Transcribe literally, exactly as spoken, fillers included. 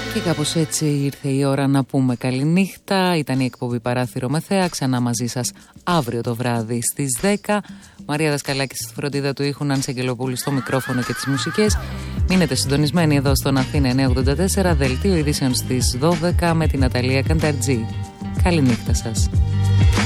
Και κάπως έτσι ήρθε η ώρα να πούμε καληνύχτα. Ήταν η εκπομπή Παράθυρο με Θέα. Ξανά μαζί σας αύριο το βράδυ στις δέκα. Μαρία Δασκαλάκη στη φροντίδα του ήχου, Νάνση Αγγελοπούλου στο μικρόφωνο και τις μουσικές. Μείνετε συντονισμένοι εδώ στον Αθήνα εννιακόσια ογδόντα τέσσερα, δελτίο ειδήσεων στις δώδεκα με την Ναταλία Κανταρτζή. Καληνύχτα σας.